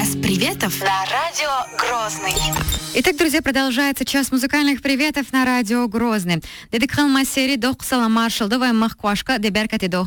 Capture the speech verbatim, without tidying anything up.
Час приветов на радио Грозный. Итак, друзья, продолжается час музыкальных приветов на радио Грозный. Дедик хылма сери дох саламар шылды вай махквашка деберкати дох